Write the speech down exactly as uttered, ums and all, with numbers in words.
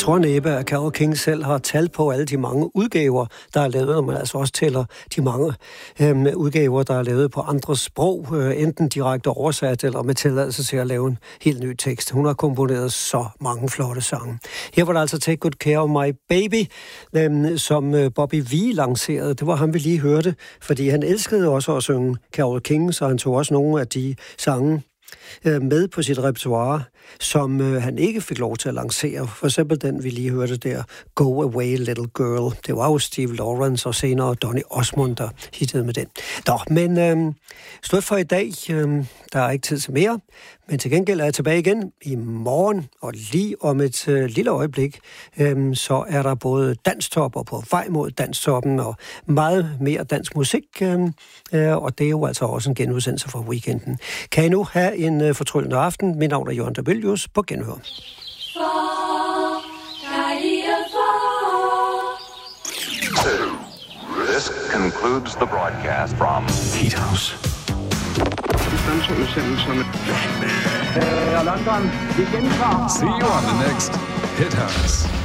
tror næppe, at Carole King selv har tal på alle de mange udgaver, der er lavet, og man altså også tæller de mange øhm, udgaver, der er lavet på andre sprog, øh, enten direkte oversat eller med tilladelse til at lave en helt ny tekst. Hun har komponeret så mange flotte sange. Her var der altså Take Good Care of My Baby, øhm, som øh, Bobby Vee lancerede. Det var ham, vi lige hørte, fordi han elskede også at synge Carole King, så han tog også nogle af de sange med på sit repertoire, som øh, han ikke fik lov til at lancere. For eksempel den, vi lige hørte der, Go Away Little Girl. Det var jo Steve Lawrence og senere Donny Osmond, der hittede med den. Nå, men øh, stod for i dag. Øh, der er ikke tid til mere, men til gengæld er jeg tilbage igen i morgen, og lige om et øh, lille øjeblik, øh, så er der både Danstop og på vej mod Danstoppen, og meget mere dansk musik, øh, øh, og det er jo altså også en genudsendelse fra weekenden. Kan I nu have en øh, fortryllende aften? Mit navn er Jørgen Dabelius. På genhør. This concludes the broadcast from Heat House. See you on the next Hit House.